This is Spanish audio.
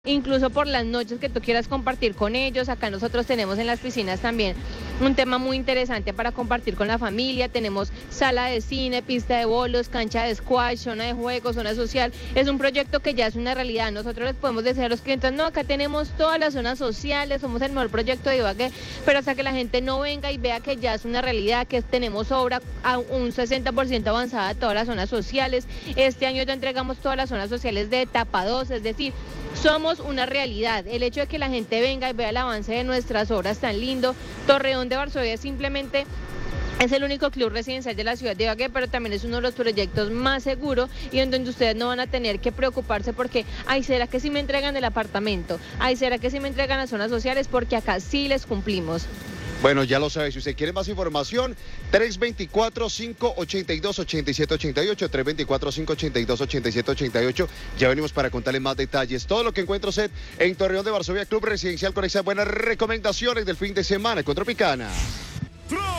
Incluso por las noches que tú quieras compartir con ellos. Acá nosotros tenemos en las piscinas también un tema muy interesante para compartir con la familia. Tenemos sala de cine, pista de bolos, cancha de squash, zona de juegos, zona social. Es un proyecto que ya es una realidad. Nosotros les podemos decir a los clientes, no, acá tenemos todas las zonas sociales, somos el mejor proyecto de Ibagué, pero hasta que la gente no venga y vea que ya es una realidad, que tenemos obra a un 60% avanzada de todas las zonas sociales. Este año ya entregamos todas las zonas sociales de etapa 2, es decir, somos una realidad. El hecho de que la gente venga y vea el avance de nuestras obras tan lindo. Torreón de Varsovia simplemente es el único club residencial de la ciudad de Ibagué, pero también es uno de los proyectos más seguros y en donde ustedes no van a tener que preocuparse porque, ay, ¿será que sí me entregan el apartamento? Ay, ¿será que sí me entregan las zonas sociales? Porque acá sí les cumplimos. Bueno, ya lo sabe, si usted quiere más información, 324-582-8788, 324-582-8788. Ya venimos para contarle más detalles. Todo lo que encuentra usted en Torreón de Varsovia, Club Residencial con esas buenas recomendaciones del fin de semana con Tropicana.